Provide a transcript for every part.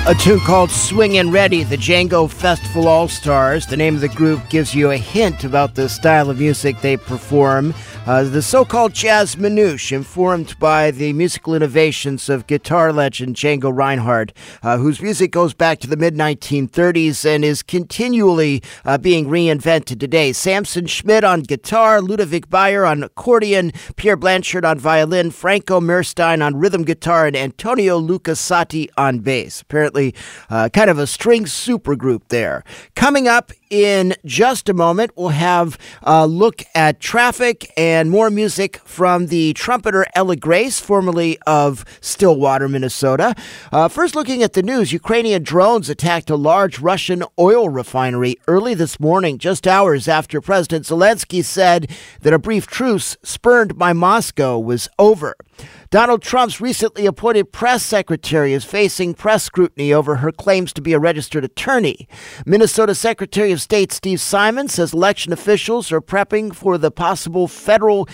A tune called Swingin' Ready, the Django Festival All-Stars. The name of the group gives you a hint about the style of music they perform. The so-called jazz manouche, informed by the musical innovations of guitar legend Django Reinhardt, whose music goes back to the mid-1930s and is continually being reinvented today. Samson Schmidt on guitar, Ludovic Bayer on accordion, Pierre Blanchard on violin, Franco Merstein on rhythm guitar, and Antonio Lucasati on bass. Apparently, kind of a string supergroup there. Coming up in just a moment, we'll have a look at traffic and more music from the trumpeter Ella Grace, formerly of Stillwater, Minnesota. First, looking at the news, Ukrainian drones attacked a large Russian oil refinery early this morning, just hours after President Zelensky said that a brief truce spurned by Moscow was over. Donald Trump's recently appointed press secretary is facing press scrutiny over her claims to be a registered attorney. Minnesota Secretary of State Steve Simon says election officials are prepping for possible federal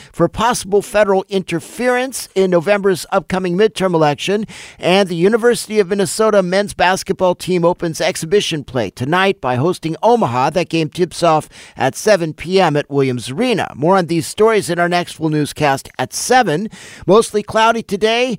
interference in November's upcoming midterm election, and the University of Minnesota men's basketball team opens exhibition play tonight by hosting Omaha. That game tips off at 7 p.m. at Williams Arena. More on these stories in our next full newscast at 7. Mostly cloudy today,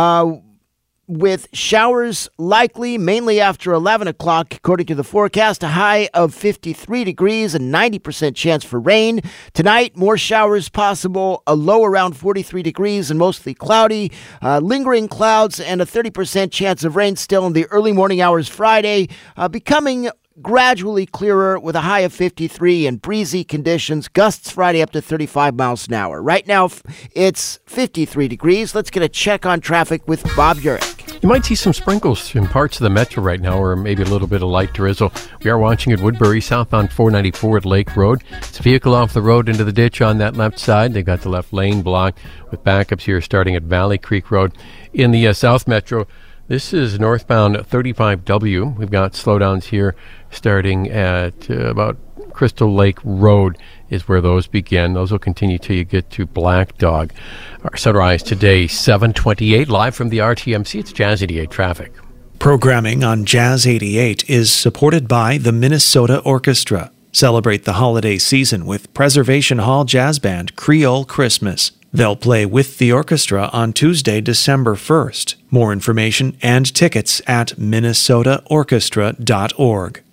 with showers likely mainly after 11 o'clock, according to the forecast. A high of 53 degrees and 90% chance for rain. Tonight, more showers possible, a low around 43 degrees and mostly cloudy. Lingering clouds and a 30% chance of rain still in the early morning hours Friday, becoming gradually clearer with a high of 53 and breezy conditions. Gusts Friday up to 35 miles an hour. Right now, it's 53 degrees. Let's get a check on traffic with Bob Urich. You might see some sprinkles in parts of the metro right now, or maybe a little bit of light drizzle. We are watching at Woodbury, southbound 494 at Lake Road. It's a vehicle off the road into the ditch on that left side. They've got the left lane blocked with backups here starting at Valley Creek Road. In the South Metro, this is northbound 35W. We've got slowdowns here starting at about Crystal Lake Road is where those begin. Those will continue till you get to Black Dog. Our sunrise today, 7:28, live from the RTMC. It's Jazz 88 traffic. Programming on Jazz 88 is supported by the Minnesota Orchestra. Celebrate the holiday season with Preservation Hall Jazz Band Creole Christmas. They'll play with the orchestra on Tuesday, December 1st. More information and tickets at minnesotaorchestra.org.